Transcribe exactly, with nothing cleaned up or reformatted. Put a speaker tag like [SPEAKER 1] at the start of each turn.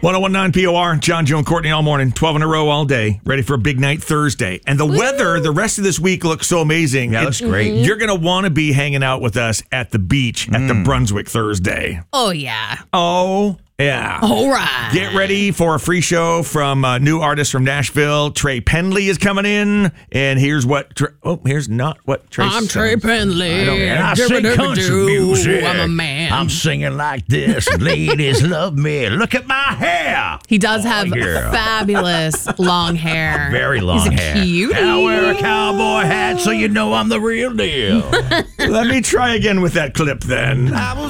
[SPEAKER 1] ten nineteen P O R, John, Joe, and Courtney all morning, twelve in a row all day, ready for a big night Thursday. And the Woo! weather, the rest of this week looks so amazing.
[SPEAKER 2] Yeah, that's great.
[SPEAKER 1] Mm-hmm. You're going to want to be hanging out with us at the beach at mm. the Brunswick Thursday.
[SPEAKER 3] Oh, yeah.
[SPEAKER 1] Oh, yeah.
[SPEAKER 3] All right.
[SPEAKER 1] Get ready for a free show from a new artist from Nashville. Trey Penley is coming in. And here's what... Trey, oh, here's not what Trey
[SPEAKER 3] I'm
[SPEAKER 1] says.
[SPEAKER 3] Trey Penley.
[SPEAKER 2] I don't, and I sing country music.
[SPEAKER 3] I'm a man.
[SPEAKER 2] I'm singing like this. Ladies love me. Look at my hair.
[SPEAKER 3] He does
[SPEAKER 2] oh,
[SPEAKER 3] have
[SPEAKER 2] yeah.
[SPEAKER 3] fabulous long hair.
[SPEAKER 2] Very long
[SPEAKER 3] He's a
[SPEAKER 2] hair.
[SPEAKER 3] Cutie.
[SPEAKER 2] I wear a cowboy hat so you know I'm the real deal.
[SPEAKER 1] Let me try again with that clip then. I was